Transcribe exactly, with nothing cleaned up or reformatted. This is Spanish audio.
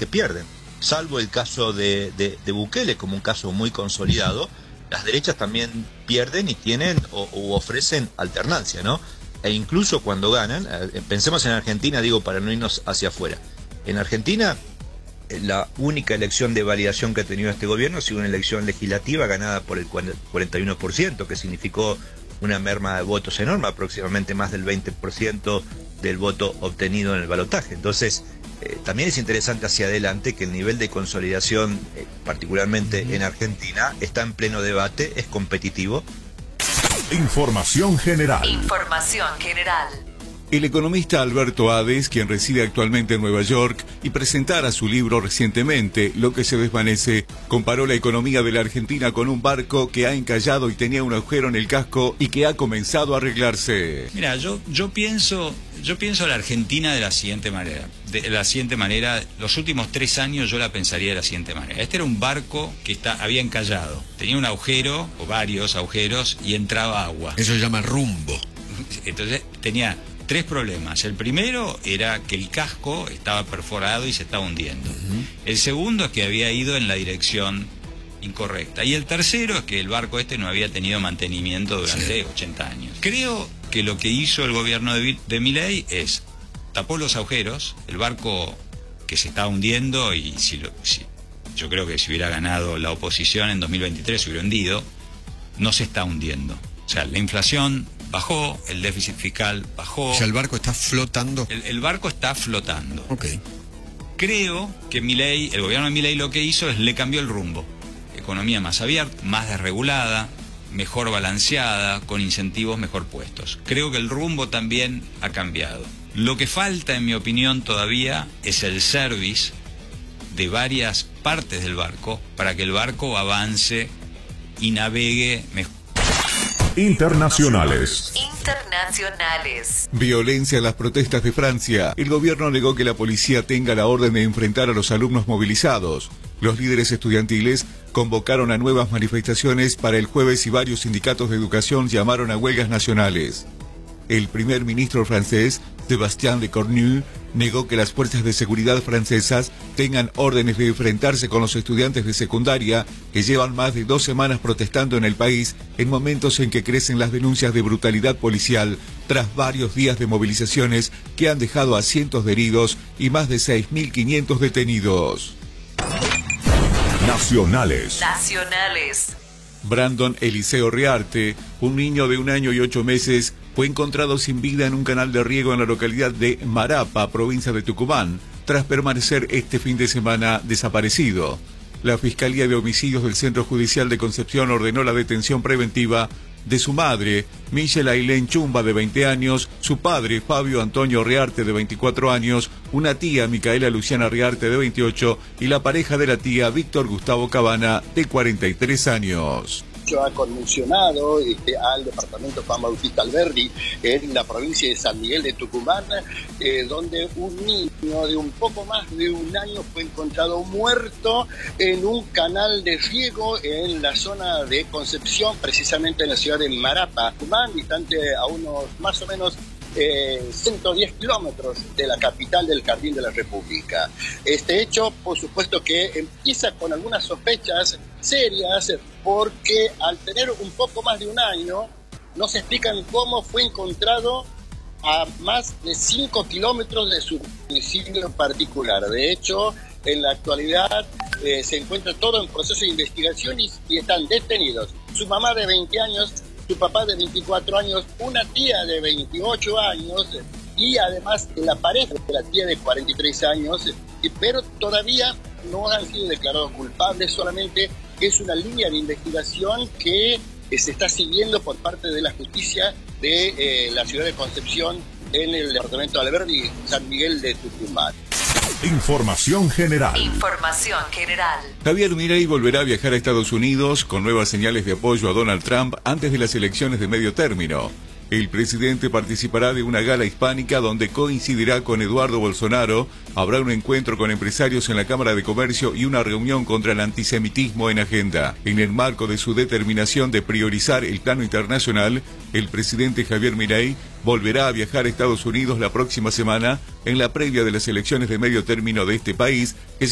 que pierden. Salvo el caso de, de, de Bukele, como un caso muy consolidado, las derechas también pierden y tienen o, o ofrecen alternancia, ¿no? E incluso cuando ganan, pensemos en Argentina, digo, para no irnos hacia afuera. En Argentina, la única elección de validación que ha tenido este gobierno ha sido una elección legislativa ganada por el cuarenta y uno por ciento, que significó una merma de votos enorme, aproximadamente más del veinte por ciento del voto obtenido en el balotaje. Entonces, eh, también es interesante hacia adelante que el nivel de consolidación, eh, particularmente en Argentina, está en pleno debate, es competitivo. Información general. Información general. El economista Alberto Hades, quien reside actualmente en Nueva York y presentara su libro recientemente, Lo que se desvanece, comparó la economía de la Argentina con un barco que ha encallado y tenía un agujero en el casco y que ha comenzado a arreglarse. Mira, yo, yo pienso, yo pienso la Argentina de la siguiente manera. De la siguiente manera, los últimos tres años yo la pensaría de la siguiente manera. Este era un barco que está, había encallado, tenía un agujero o varios agujeros y entraba agua. Eso se llama rumbo. Entonces tenía tres problemas. El primero era que el casco estaba perforado y se estaba hundiendo. Uh-huh. El segundo es que había ido en la dirección incorrecta. Y el tercero es que el barco este no había tenido mantenimiento durante sí. ochenta años. Creo que lo que hizo el gobierno de, de Milei es tapó los agujeros, el barco que se estaba hundiendo, y si, lo, si yo creo que si hubiera ganado la oposición en dos mil veintitrés se hubiera hundido, no se está hundiendo. O sea, la inflación bajó, el déficit fiscal bajó. O sea, el barco está flotando. El, el barco está flotando. Ok. Creo que Milei, el gobierno de Milei lo que hizo es le cambió el rumbo. Economía más abierta, más desregulada, mejor balanceada, con incentivos mejor puestos. Creo que el rumbo también ha cambiado. Lo que falta, en mi opinión, todavía es el service de varias partes del barco para que el barco avance y navegue mejor. Internacionales. Internacionales. Violencia en las protestas de Francia. El gobierno negó que la policía tenga la orden de enfrentar a los alumnos movilizados. Los líderes estudiantiles convocaron a nuevas manifestaciones para el jueves y varios sindicatos de educación llamaron a huelgas nacionales. El primer ministro francés, Sébastien Lecornu, negó que las fuerzas de seguridad francesas tengan órdenes de enfrentarse con los estudiantes de secundaria que llevan más de dos semanas protestando en el país en momentos en que crecen las denuncias de brutalidad policial tras varios días de movilizaciones que han dejado a cientos de heridos y más de seis mil quinientos detenidos. Nacionales. Nacionales. Brandon Eliseo Rearte, un niño de un año y ocho meses, fue encontrado sin vida en un canal de riego en la localidad de Marapa, provincia de Tucumán, tras permanecer este fin de semana desaparecido. La Fiscalía de Homicidios del Centro Judicial de Concepción ordenó la detención preventiva de su madre, Michelle Ailén Chumba, de veinte años, su padre, Fabio Antonio Rearte, de veinticuatro años, una tía, Micaela Luciana Rearte, de veintiocho, y la pareja de la tía, Víctor Gustavo Cabana, de cuarenta y tres años. Ha conmocionado este, al departamento Juan Bautista Alberdi en la provincia de San Miguel de Tucumán, eh, donde un niño de un poco más de un año fue encontrado muerto en un canal de riego en la zona de Concepción, precisamente en la ciudad de Marapa, Tucumán, distante a unos más o menos Eh, ciento diez kilómetros de la capital del Jardín de la República. Este hecho, por supuesto, que empieza con algunas sospechas serias, porque al tener un poco más de un año, no se explican cómo fue encontrado a más de cinco kilómetros de su domicilio particular. De hecho, en la actualidad eh, se encuentra todo en proceso de investigación y, y están detenidos su mamá de veinte años, su papá de veinticuatro años, una tía de veintiocho años y además la pareja de la tía de cuarenta y tres años, pero todavía no han sido declarados culpables, solamente es una línea de investigación que se está siguiendo por parte de la justicia de eh, la ciudad de Concepción en el departamento de Alberdi, San Miguel de Tucumán. Información general. Información general. Javier Milei volverá a viajar a Estados Unidos con nuevas señales de apoyo a Donald Trump antes de las elecciones de medio término. El presidente participará de una gala hispánica donde coincidirá con Eduardo Bolsonaro. Habrá un encuentro con empresarios en la Cámara de Comercio y una reunión contra el antisemitismo en agenda. En el marco de su determinación de priorizar el plano internacional, el presidente Javier Milei volverá a viajar a Estados Unidos la próxima semana en la previa de las elecciones de medio término de este país, que